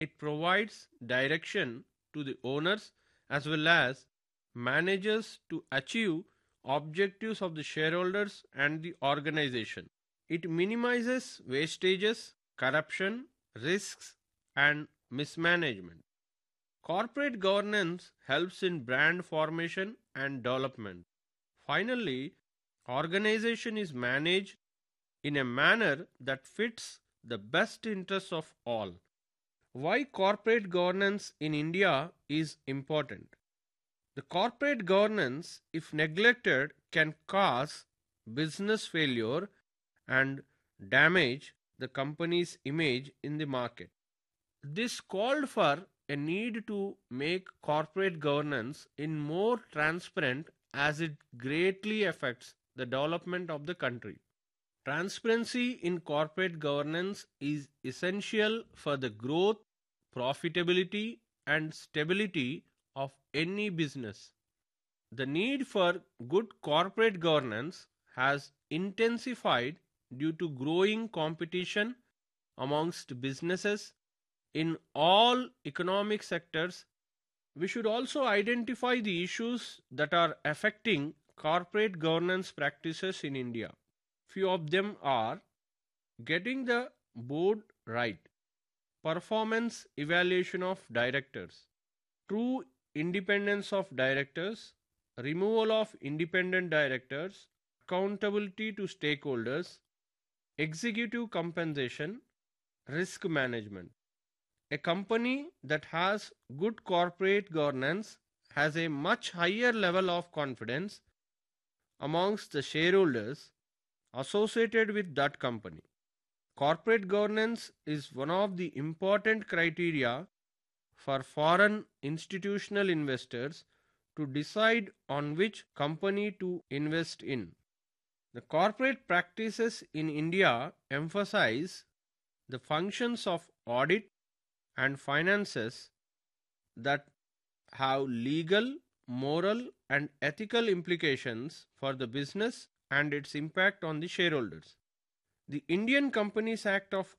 It provides direction to the owners as well as managers to achieve objectives of the shareholders and the organization. It minimizes wastages, corruption, risks, and mismanagement. Corporate governance helps in brand formation and development. Finally, organization is managed in a manner that fits the best interests of all. Why corporate governance in India is important? The corporate governance, if neglected, can cause business failure and damage the company's image in the market. This called for a need to make corporate governance in more transparent as it greatly affects the development of the country. Transparency in corporate governance is essential for the growth, profitability, and stability of any business. The need for good corporate governance has intensified due to growing competition amongst businesses in all economic sectors. We should also identify the issues that are affecting corporate governance practices in India. Few of them are getting the board right, performance evaluation of directors, true independence of directors, removal of independent directors, accountability to stakeholders, executive compensation, risk management. A company that has good corporate governance has a much higher level of confidence amongst the shareholders associated with that company. Corporate governance is one of the important criteria for foreign institutional investors to decide on which company to invest in. The corporate practices in India emphasize the functions of audit and finances that have legal, moral, and ethical implications for the business and its impact on the shareholders. The Indian Companies Act of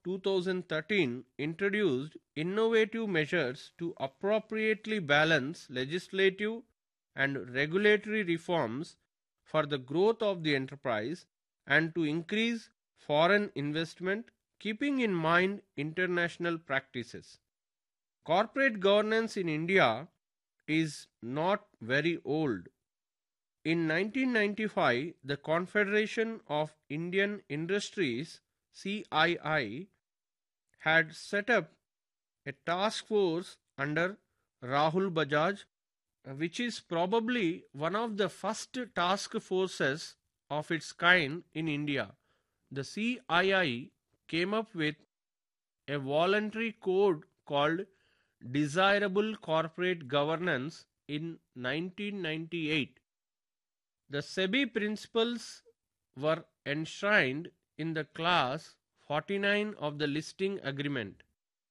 2013 introduced innovative measures to appropriately balance legislative and regulatory reforms for the growth of the enterprise and to increase foreign investment, keeping in mind international practices. Corporate governance in India is not very old. In 1995, the Confederation of Indian Industries (CII) had set up a task force under Rahul Bajaj, which is probably one of the first task forces of its kind in India. The CII came up with a voluntary code called Desirable Corporate Governance in 1998. The SEBI principles were enshrined in the clause 49 of the listing agreement.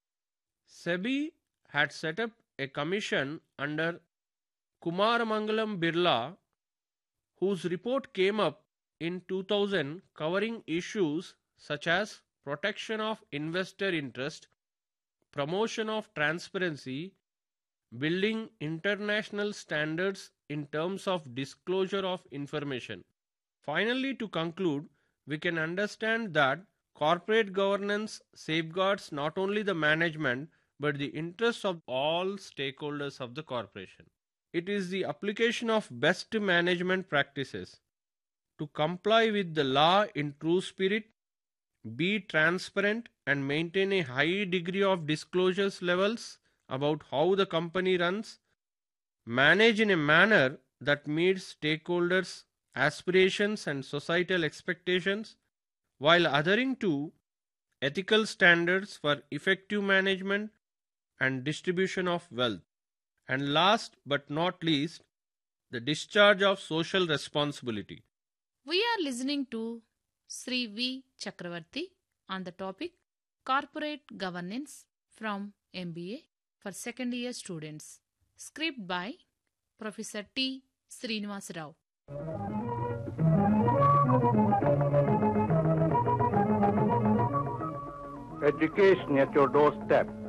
SEBI had set up a commission under Kumaramangalam Birla, whose report came up in 2000 covering issues such as protection of investor interest, promotion of transparency, building international standards in terms of disclosure of information. Finally, to conclude, we can understand that corporate governance safeguards not only the management but the interests of all stakeholders of the corporation. It is the application of best management practices to comply with the law in true spirit, be transparent, and maintain a high degree of disclosures levels about how the company runs, manage in a manner that meets stakeholders' aspirations and societal expectations, while adhering to ethical standards for effective management and distribution of wealth. And last but not least, the discharge of social responsibility. We are listening to Sri V. Chakravarti on the topic Corporate Governance from MBA for second year students. Script by Professor T. Srinivas Rao. Education at your doorstep.